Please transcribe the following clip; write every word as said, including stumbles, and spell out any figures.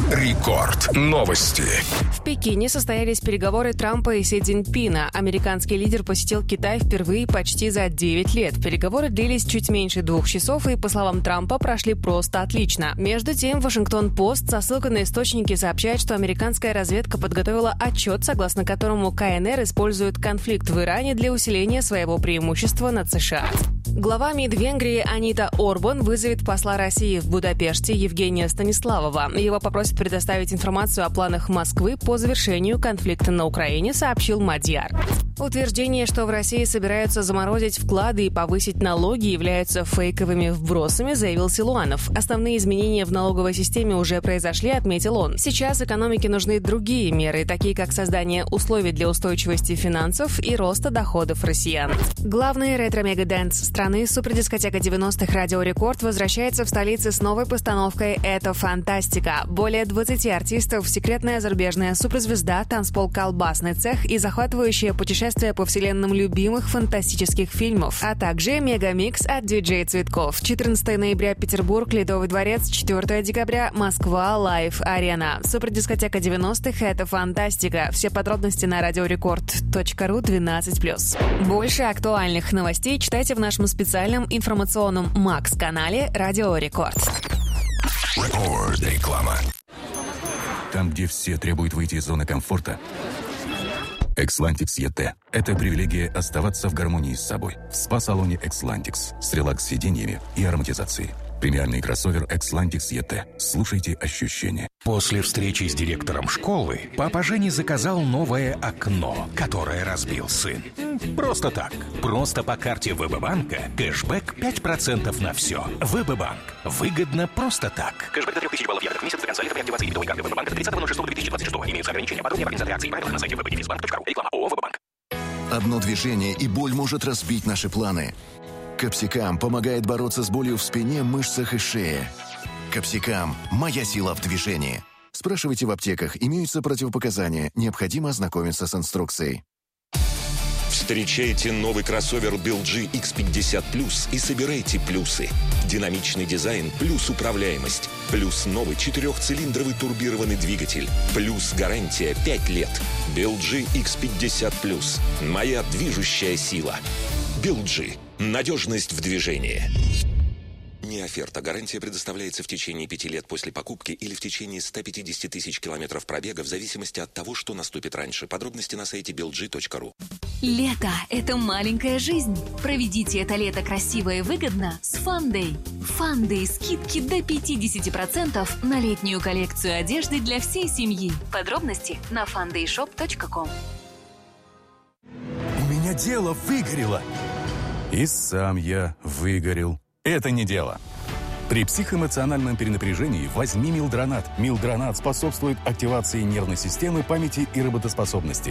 Рекорд. Новости. В Пекине состоялись переговоры Трампа и Си Цзиньпина. Американский лидер посетил Китай впервые почти за девять лет. Переговоры длились чуть меньше двух часов и, по словам Трампа, прошли просто отлично. Между тем, Вашингтон-Пост со ссылкой на источники сообщает, что американская разведка подготовила отчет, согласно которому Ка Эн Эр использует конфликт в Иране для усиления своего преимущества над США. Глава МИД Венгрии Анита Орбан вызовет посла России в Будапеште Евгения Станиславова. Его попросят предоставить информацию о планах Москвы по завершению конфликта на Украине, сообщил Мадьяр. Утверждение, что в России собираются заморозить вклады и повысить налоги, являются фейковыми вбросами, заявил Силуанов. Основные изменения в налоговой системе уже произошли, отметил он. Сейчас экономике нужны другие меры, такие как создание условий для устойчивости финансов и роста доходов россиян. Главный ретро-мегадэнс страны, супердискотека девяностых «Радио Рекорд» возвращается в столице с новой постановкой «Это фантастика». Более двадцати артистов, секретная зарубежная суперзвезда, танцпол «Колбасный цех» и захватывающее путешествие по вселенным любимых фантастических фильмов, а также мегамикс от диджей Цветков. четырнадцатого ноября Петербург, Ледовый дворец, четвёртого декабря Москва, Лайв Арена. Супердискотека девяностых «Это фантастика». Все подробности на радиорекорд точка ру двенадцать плюс. Больше актуальных новостей читайте в нашем специальном информационном Макс-канале «Радио Рекорд». Рекорд. Реклама. Там, где все требуют выйти из зоны комфорта, Экслантикс Е Т – это привилегия оставаться в гармонии с собой. В спа-салоне Экслантикс с релакс-сиденьями и ароматизацией. Премиальный кроссовер Экслантикс Е Т. Слушайте ощущения. После встречи с директором школы папа Жени заказал новое окно, которое разбил сын. Просто так. Просто по карте ВБ-банка кэшбэк пять процентов на все. ВБ-банк. Выгодно просто так. Кэшбэк до трех тысяч баллов евро в месяц до конца лета при активации дебетовой карты ВБ-банка до тридцатого ноль шестого две тысячи двадцать шестого. Имеются ограничения. Подробнее об организации акции и правилах на сайте вэ бэ дефис банк точка ру. Реклама ООО «ВБ-банк». Одно движение, и боль может разбить наши планы. Капсикам помогает бороться с болью в спине, мышцах и шее. Капсикам – моя сила в движении. Спрашивайте в аптеках, имеются противопоказания, необходимо ознакомиться с инструкцией. Встречайте новый кроссовер би эл джи икс пятьдесят плюс и собирайте плюсы. Динамичный дизайн плюс управляемость, плюс новый четырехцилиндровый турбированный двигатель, плюс гарантия пять лет. би эл джи икс пятьдесят плюс. Моя движущая сила. би эл джи. Надежность в движении. Не оферта. Гарантия предоставляется в течение пяти лет после покупки или в течение ста пятидесяти тысяч километров пробега в зависимости от того, что наступит раньше. Подробности на сайте би эл джи точка ру. Лето – это маленькая жизнь. Проведите это лето красиво и выгодно с Фандэй. Фандэй – скидки до пятьдесят процентов на летнюю коллекцию одежды для всей семьи. Подробности на фандэй шоп точка ком. У меня дело выгорело. И сам я выгорел. Это не дело. При психоэмоциональном перенапряжении возьми Милдронат. Милдронат способствует активации нервной системы, памяти и работоспособности.